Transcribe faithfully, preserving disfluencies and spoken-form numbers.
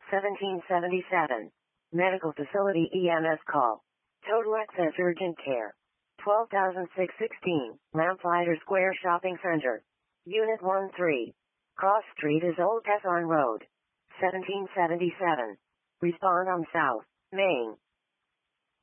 seventeen seventy-seven. Medical facility E M S call. Total access urgent care. twelve thousand six hundred sixteen. Lamplighter Square Shopping Center. Unit one three. Cross Street is Old Tesson Road. seventeen seventy-seven. Respond on South Main.